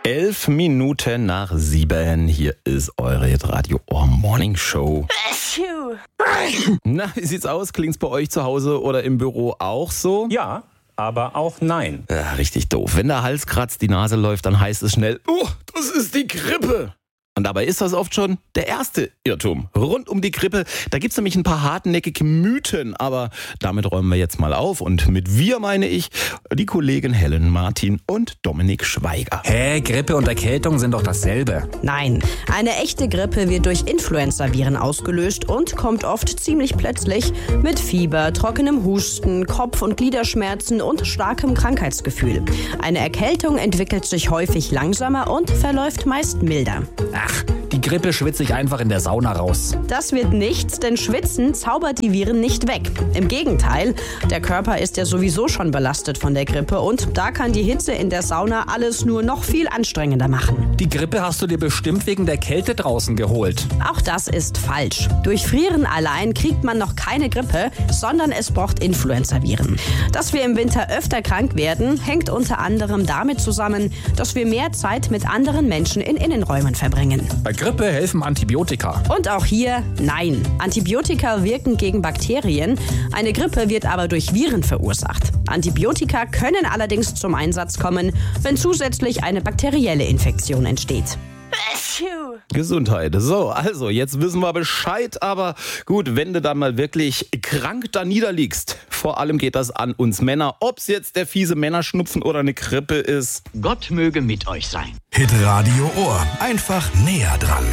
11:11. Hier ist eure Radio Ohr Morning Show. Na, wie sieht's aus? Klingt's bei euch zu Hause oder im Büro auch so? Ja, aber auch nein. Ja, richtig doof. Wenn der Hals kratzt, die Nase läuft, dann heißt es schnell, das ist die Grippe. Und dabei ist das oft schon der erste Irrtum. Rund um die Grippe, da gibt's nämlich ein paar hartnäckige Mythen, aber damit räumen wir jetzt mal auf. Und mit wir meine ich die Kollegen Helen Martin und Dominik Schweiger. Hä, Grippe und Erkältung sind doch dasselbe. Nein, eine echte Grippe wird durch Influenzaviren ausgelöst und kommt oft ziemlich plötzlich mit Fieber, trockenem Husten, Kopf- und Gliederschmerzen und starkem Krankheitsgefühl. Eine Erkältung entwickelt sich häufig langsamer und verläuft meist milder. Ach, die Grippe schwitze ich einfach in der Sauna raus. Das wird nichts, denn Schwitzen zaubert die Viren nicht weg. Im Gegenteil, der Körper ist ja sowieso schon belastet von der Grippe und da kann die Hitze in der Sauna alles nur noch viel anstrengender machen. Die Grippe hast du dir bestimmt wegen der Kälte draußen geholt. Auch das ist falsch. Durch Frieren allein kriegt man noch keine Grippe, sondern es braucht Influenzaviren. Dass wir im Winter öfter krank werden, hängt unter anderem damit zusammen, dass wir mehr Zeit mit anderen Menschen in Innenräumen verbringen. Bei Grippe helfen Antibiotika. Und auch hier nein. Antibiotika wirken gegen Bakterien. Eine Grippe wird aber durch Viren verursacht. Antibiotika können allerdings zum Einsatz kommen, wenn zusätzlich eine bakterielle Infektion entsteht. Gesundheit. So, also jetzt wissen wir Bescheid, aber gut, wenn du dann mal wirklich krank da niederliegst, vor allem geht das an uns Männer, ob's jetzt der fiese Männerschnupfen oder eine Grippe ist. Gott möge mit euch sein. Hitradio Ohr. Einfach näher dran.